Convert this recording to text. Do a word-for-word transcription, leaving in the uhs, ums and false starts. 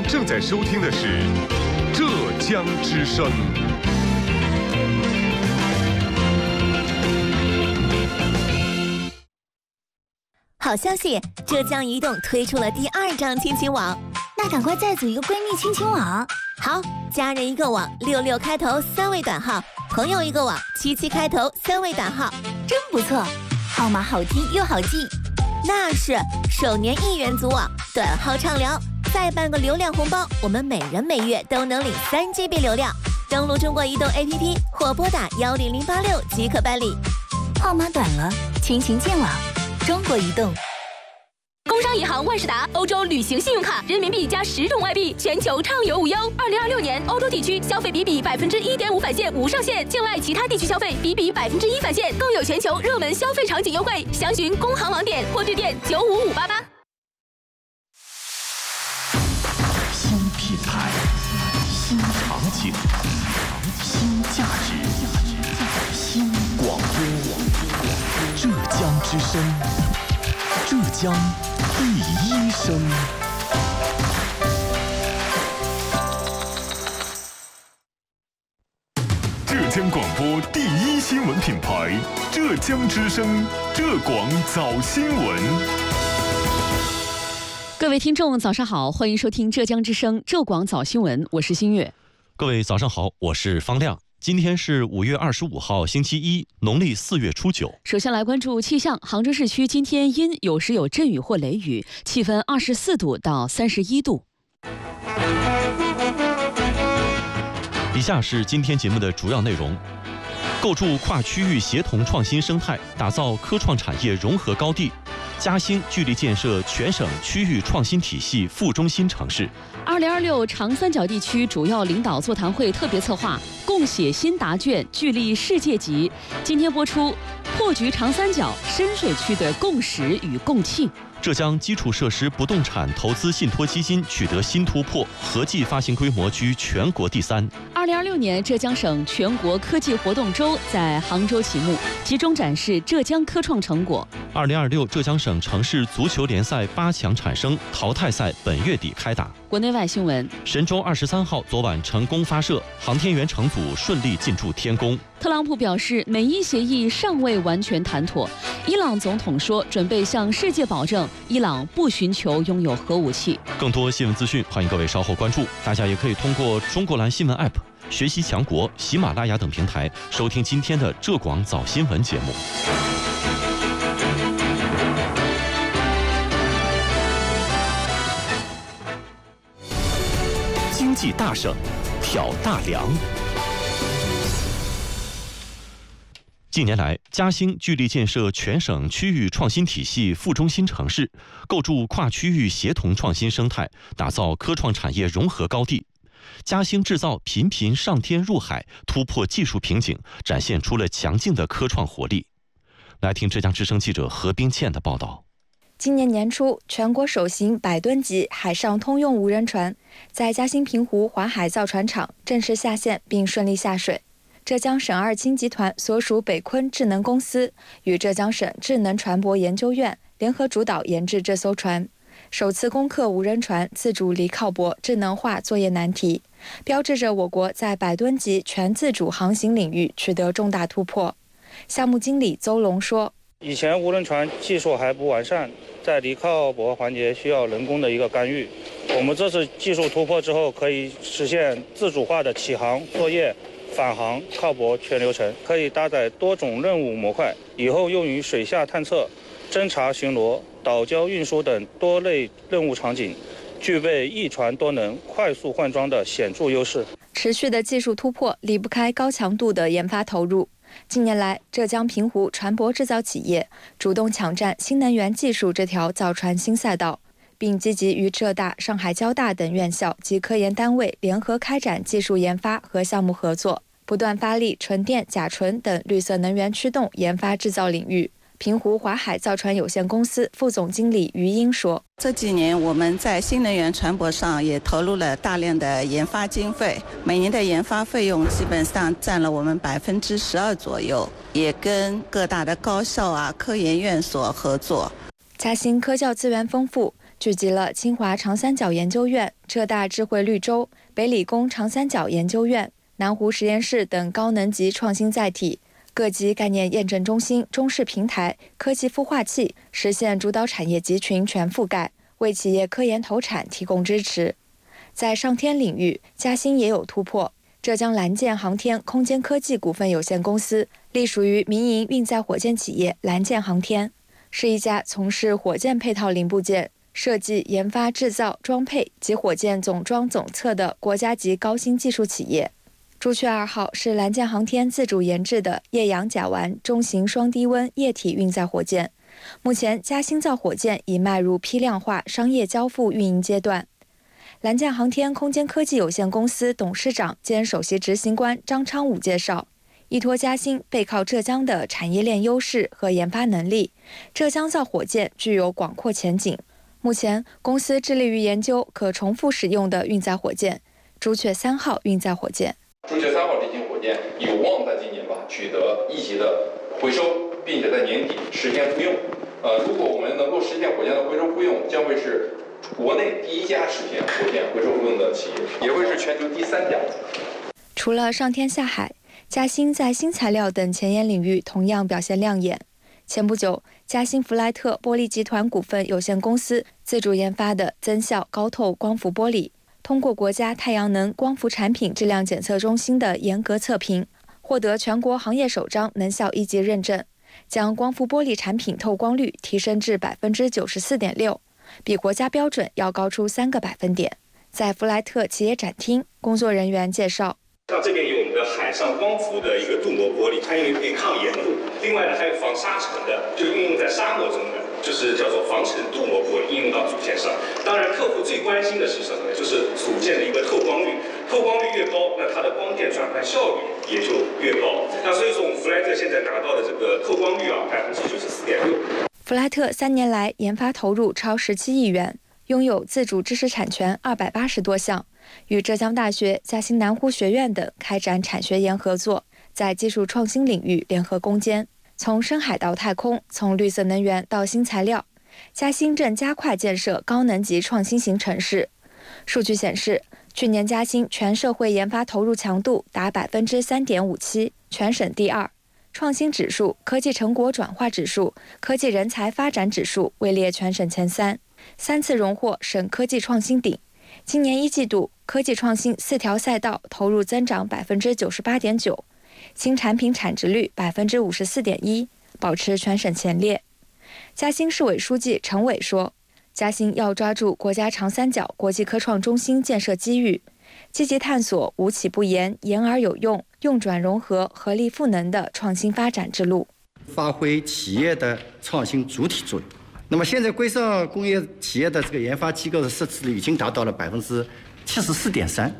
正在收听的是浙江之声。 好消息，浙江移动推出了第二张亲情网， 那赶快再组一个闺蜜亲情网。 好，家人一个网，六六开头三位短号；朋友一个网，七七开头三位短号， 真不错，号码好听又好记。 那是首年一元组网，短号畅聊，再办个流量红包，我们每人每月都能领三 G B 流量。登录中国移动 A P P 或拨打幺零零八六即可办理。 号码短了，亲情建网，中国移动。 工商银行万事达欧洲旅行信用卡，人民币加十种外币，全球畅游无忧。二零二六年欧洲地区消费比比百分之一点五返现无上限，境外其他地区消费比比百分之一返现，更有全球热门消费场景优惠。详询工行网点或致电九五五八八。 新品牌，新场景，新价值，新广播。浙江之声，浙江第一声。 浙江广播第一新闻品牌，浙江之声，浙广早新闻。 各位听众早上好，欢迎收听浙江之声浙广早新闻，我是新月。 各位早上好，我是方亮。今天是五月二十五号星期一，农历四月初九。 首先来关注气象，杭州市区今天阴，有时有阵雨或雷雨，气温二十四度到三十一度。 以下是今天节目的主要内容：构筑跨区域协同创新生态，打造科创产业融合高地。嘉兴聚力建设全省区域创新体系副中心城市。 二零二六长三角地区主要领导座谈会特别策划，共写新答卷，聚力世界级。今天播出，破局长三角深水区的共识与共庆。 浙江基础设施不动产投资信托基金取得新突破，合计发行规模居全国第三。 二零二六年浙江省全国科技活动周在杭州启幕，集中展示浙江科创成果。 二零二六浙江省城市足球联赛八强产生，淘汰赛本月底开打。 国内外新闻： 神舟二十三号昨晚成功发射，航天员乘组顺利进驻天宫。 特朗普表示，美伊协议尚未完全谈妥。伊朗总统说，准备向世界保证，伊朗不寻求拥有核武器。 更多新闻资讯，欢迎各位稍后关注。大家也可以通过中国蓝新闻 App、学习强国、喜马拉雅等平台收听今天的浙广早新闻节目。 经济大省，挑大梁。 近年来，嘉兴聚力建设全省区域创新体系副中心城市，构筑跨区域协同创新生态，打造科创产业融合高地。嘉兴制造频频上天入海，突破技术瓶颈，展现出了强劲的科创活力。来听浙江之声记者何冰倩的报道。 今年年初，全国首型百吨级海上通用无人船在嘉兴平湖华海造船厂正式下线并顺利下水。浙江省二轻集团所属北昆智能公司与浙江省智能船舶研究院联合主导研制这艘船，首次攻克无人船自主离靠泊智能化作业难题，标志着我国在百吨级全自主航行领域取得重大突破。项目经理邹龙说， 以前无人船技术还不完善，在离靠泊环节需要人工的一个干预。我们这次技术突破之后，可以实现自主化的起航、作业、返航、靠泊全流程，可以搭载多种任务模块，以后用于水下探测、侦察巡逻、岛礁运输等多类任务场景，具备一船多能、快速换装的显著优势。 持续的技术突破离不开高强度的研发投入。近年来，浙江平湖船舶制造企业主动抢占新能源技术这条造船新赛道，并积极与浙大、上海交大等院校及科研单位联合开展技术研发和项目合作，不断发力纯电、甲醇等绿色能源驱动研发制造领域。平湖华海造船有限公司副总经理于英说， 这几年我们在新能源船舶上也投入了大量的研发经费，每年的研发费用基本上占了我们百分之十二左右，也跟各大的高校啊、科研院所合作。 嘉兴科教资源丰富， 聚集了清华长三角研究院、浙大智慧绿洲、北理工长三角研究院、南湖实验室等高能级创新载体，各级概念验证中心、中式平台、科技孵化器，实现主导产业集群全覆盖，为企业科研投产提供支持。在上天领域，嘉兴也有突破。浙江蓝箭航天空间科技股份有限公司隶属于民营运载火箭企业蓝箭航天，是一家从事火箭配套零部件设计、研发、制造、装配及火箭总装总测的国家级高新技术企业。朱雀二号是蓝箭航天自主研制的液氧甲烷中型双低温液体运载火箭，目前嘉兴造火箭已迈入批量化商业交付运营阶段。蓝箭航天空间科技有限公司董事长兼首席执行官张昌武介绍，依托嘉兴背靠浙江的产业链优势和研发能力，浙江造火箭具有广阔前景。目前，公司致力于研究可重复使用的运载火箭——朱雀三号运载火箭。 朱雀三号这型火箭有望在今年吧取得一级的回收，并且在年底实现复用。呃，如果我们能够实现火箭的回收复用，将会是国内第一家实现火箭回收复用的企业，也会是全球第三家。 除了上天下海，嘉兴在新材料等前沿领域同样表现亮眼。前不久，嘉兴弗莱特玻璃集团股份有限公司自主研发的增效高透光伏玻璃，通过国家太阳能光伏产品质量检测中心的严格测评，获得全国行业首张能效一级认证，将光伏玻璃产品透光率提升至百分之九十四点六，比国家标准要高出三个百分点。在弗莱特企业展厅，工作人员介绍， 像这边有我们的海上光伏的一个镀膜玻璃，它因为可以抗盐度，另外呢还有防沙尘的，就运用在沙漠中的，就是叫做防尘镀膜玻璃，应用到组件上。当然，客户最关心的是什么呢？就是组件的一个透光率，透光率越高，那它的光电转换效率也就越高。那所以说，我们弗莱特现在达到的这个透光率啊，百分之九十四点六。 弗莱特三年来研发投入超十七亿元，拥有自主知识产权二百八十多项，与浙江大学、嘉兴南湖学院等开展产学研合作，在技术创新领域联合攻坚。从深海到太空，从绿色能源到新材料，嘉兴正加快建设高能级创新型城市。数据显示，去年嘉兴全社会研发投入强度达百分之三点五七，全省第二。创新指数、科技成果转化指数、科技人才发展指数位列全省前三，三次荣获省科技创新顶。今年一季度，科技创新四条赛道投入增长百分之九十八点九，新产品产值率百分之五十四点一，保持全省前列。嘉兴市委书记陈伟说，嘉兴要抓住国家长三角国际科创中心建设机遇，积极探索无起不言、言而有用、用转融合、合力赋能的创新发展之路， 发挥企业的创新主体作用。那么现在规上工业企业的这个研发机构的设置率已经达到了百分之七十四点三。